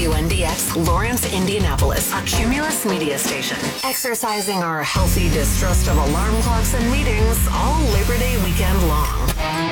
WNDX Lawrence, Indianapolis, a Cumulus media station. Exercising our healthy distrust of alarm clocks and meetings all Labor Day weekend long.